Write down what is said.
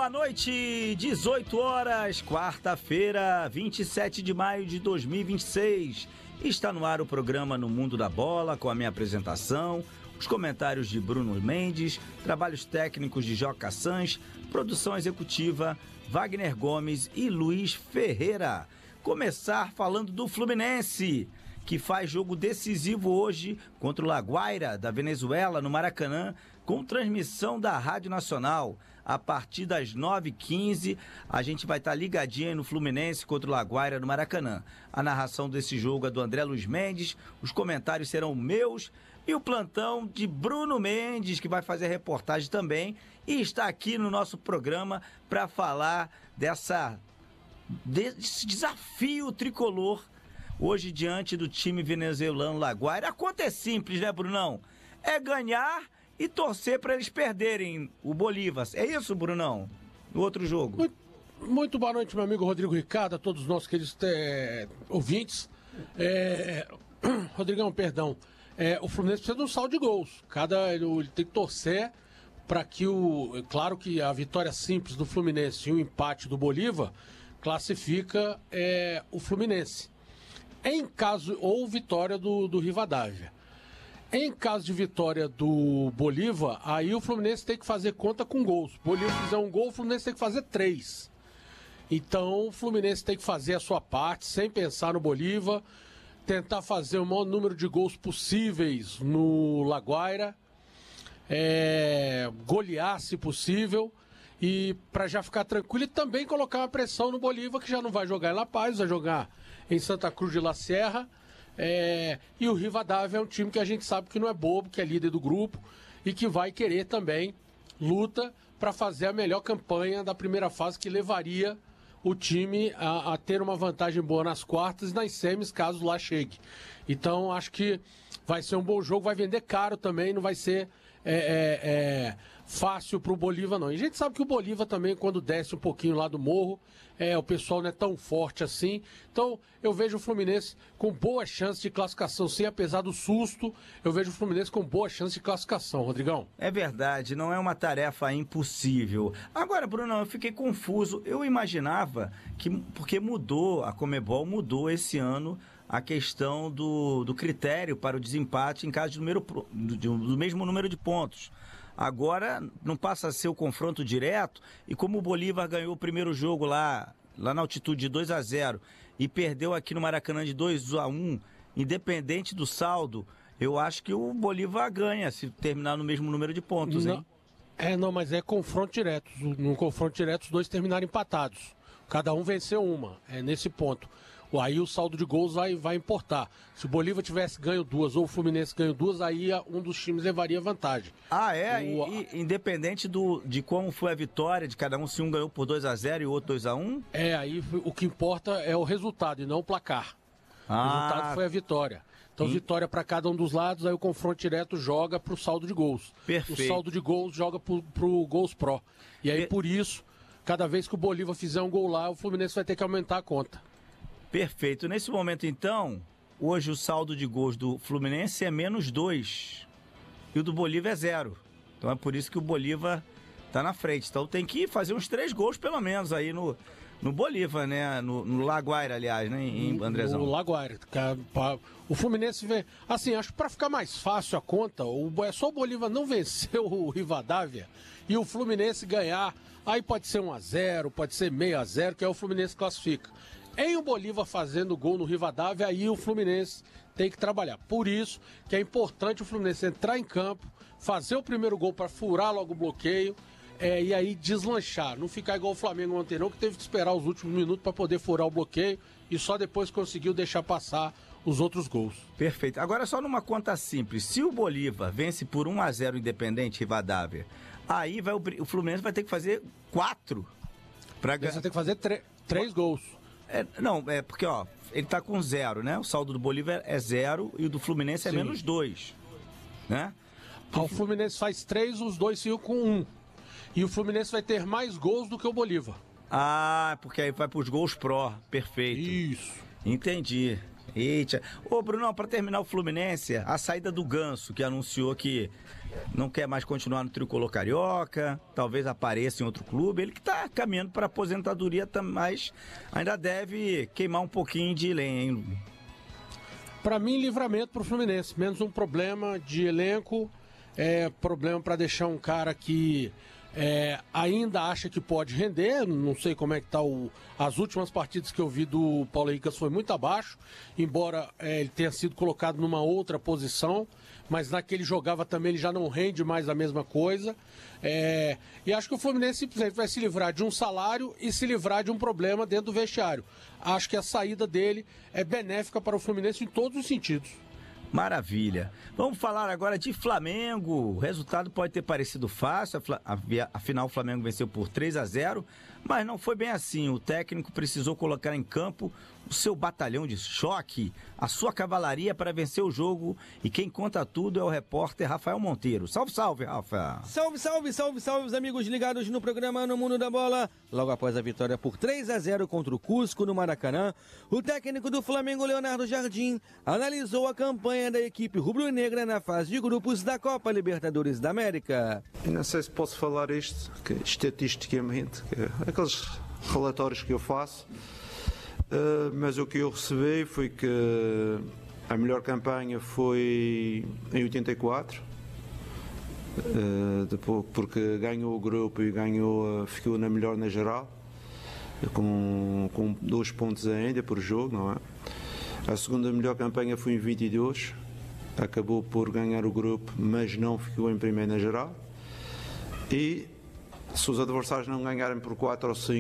boa noite, 18 horas, quarta-feira, 27 de maio de 2026. Está no ar o programa No Mundo da Bola, com a minha apresentação, os comentários de Bruno Mendes, trabalhos técnicos de Joca Sanz, produção executiva Wagner Gomes e Luiz Ferreira. Começar falando do Fluminense, que faz jogo decisivo hoje contra o La Guaira, da Venezuela, no Maracanã, com transmissão da Rádio Nacional. A partir das 9h15, a gente vai estar ligadinho aí no Fluminense contra o La Guaira, no Maracanã. A narração desse jogo é do André Luiz Mendes, os comentários serão meus e o plantão de Bruno Mendes, que vai fazer a reportagem também, e está aqui no nosso programa para falar desse desafio tricolor hoje diante do time venezuelano La Guaira. A conta é simples, né, Brunão? É ganhar e torcer para eles perderem o Bolívar. É isso, Brunão? No outro jogo. Muito boa noite, meu amigo Rodrigo Ricardo, a todos os nossos queridos ouvintes. Rodrigão, perdão. O Fluminense precisa de um saldo de gols. Ele tem que torcer para que claro que a vitória simples do Fluminense e o empate do Bolívar classifica o Fluminense. Em caso, ou vitória do Rivadavia. Em caso de vitória do Bolívar, aí o Fluminense tem que fazer conta com gols. Se o Bolívar fizer um gol, o Fluminense tem que fazer 3. Então o Fluminense tem que fazer a sua parte, sem pensar no Bolívar, tentar fazer o maior número de gols possíveis no La Guaira, golear se possível, e para já ficar tranquilo, e também colocar uma pressão no Bolívar, que já não vai jogar em La Paz, vai jogar em Santa Cruz de la Sierra. E o Rivadavia é um time que a gente sabe que não é bobo, que é líder do grupo e que vai querer também luta para fazer a melhor campanha da primeira fase, que levaria o time a ter uma vantagem boa nas quartas e nas semis, caso lá chegue. Então acho que vai ser um bom jogo, vai vender caro também, não vai ser fácil pro Bolívar não. E a gente sabe que o Bolívar também, quando desce um pouquinho lá do morro, o pessoal não é tão forte assim. Então eu vejo o Fluminense com boa chance de classificação, sim, apesar do susto, eu vejo o Fluminense com boa chance de classificação, Rodrigão. É verdade, não é uma tarefa impossível. Agora, Bruno, eu fiquei confuso. Eu imaginava que, porque a Conmebol mudou esse ano a questão do critério para o desempate em caso do mesmo número de pontos. Agora não passa a ser o confronto direto, e como o Bolívar ganhou o primeiro jogo lá na altitude de 2-0 e perdeu aqui no Maracanã de 2-1, independente do saldo, eu acho que o Bolívar ganha se terminar no mesmo número de pontos, hein? Não, mas é confronto direto. No confronto direto os dois terminaram empatados. Cada um venceu uma, nesse ponto. Aí o saldo de gols vai importar. Se o Bolívar tivesse ganho 2 ou o Fluminense ganho 2, aí um dos times levaria vantagem. Independente de como foi a vitória de cada um, se um ganhou por 2-0 e o outro 2-1? Aí o que importa é o resultado e não o placar. O resultado foi a vitória. Então vitória para cada um dos lados, aí o confronto direto joga pro saldo de gols. Perfeito. O saldo de gols joga pro gols pró. E aí por isso, cada vez que o Bolívar fizer um gol lá, o Fluminense vai ter que aumentar a conta. Perfeito. Nesse momento, então, hoje o saldo de gols do Fluminense é -2 e o do Bolívar é 0. Então é por isso que o Bolívar tá na frente. Então tem que fazer uns 3 gols pelo menos aí no Bolívar, né? No La Guaira, aliás, né? Em Andrezão. No La Guaira. O Fluminense vê. Assim, acho que para ficar mais fácil a conta, é só o Bolívar não vencer o Rivadavia e o Fluminense ganhar. Aí pode ser 1-0, pode ser 0-0, que aí o Fluminense classifica. Em o Bolívar fazendo gol no Rivadavia, aí o Fluminense tem que trabalhar. Por isso que é importante o Fluminense entrar em campo, fazer o primeiro gol para furar logo o bloqueio, e aí deslanchar. Não ficar igual o Flamengo ontem não, que teve que esperar os últimos minutos para poder furar o bloqueio e só depois conseguiu deixar passar os outros gols. Perfeito. Agora só numa conta simples. Se o Bolívar vence por 1-0 Independente Rivadavia, aí o Fluminense vai ter que fazer 4 para ganhar. Você vai ter que fazer 3 gols. Porque, ele tá com 0, né? O saldo do Bolívar é 0 e o do Fluminense é -2, né? O Fluminense faz 3, os dois ficam com 1. E o Fluminense vai ter mais gols do que o Bolívar. Porque aí vai pros gols pró, perfeito. Isso. Entendi. Eita. Ô, Brunão, para terminar o Fluminense, a saída do Ganso, que anunciou que não quer mais continuar no Tricolor Carioca, talvez apareça em outro clube, ele que está caminhando para aposentadoria, mas ainda deve queimar um pouquinho de lenha, hein? Para mim, livramento para o Fluminense, menos um problema de elenco, problema para deixar um cara que ainda acha que pode render. Não sei como é que tá as últimas partidas que eu vi do Paulo Henrique foi muito abaixo, embora ele tenha sido colocado numa outra posição, mas na que ele jogava também ele já não rende mais a mesma coisa. E acho que o Fluminense simplesmente vai se livrar de um salário e se livrar de um problema dentro do vestiário. Acho que a saída dele é benéfica para o Fluminense em todos os sentidos. Maravilha. Vamos falar agora de Flamengo. O resultado pode ter parecido fácil, afinal o Flamengo venceu por 3-0, mas não foi bem assim. O técnico precisou colocar em campo o seu batalhão de choque, a sua cavalaria para vencer o jogo, e quem conta tudo é o repórter Rafael Monteiro. Salve, salve, Rafa! Salve, salve, salve, salve, os amigos ligados no programa No Mundo da Bola. Logo após a vitória por 3-0 contra o Cusco no Maracanã, o técnico do Flamengo, Leonardo Jardim, analisou a campanha da equipe rubro-negra na fase de grupos da Copa Libertadores da América. Eu não sei se posso falar isto, que estatisticamente, aqueles relatórios que eu faço, mas o que eu recebi foi que a melhor campanha foi em 84, depois, porque ganhou o grupo e ficou na melhor na geral, com 2 pontos ainda por jogo, não é? A segunda melhor campanha foi em 22, acabou por ganhar o grupo, mas não ficou em primeiro na geral. E se os adversários não ganharem por 4 ou 5,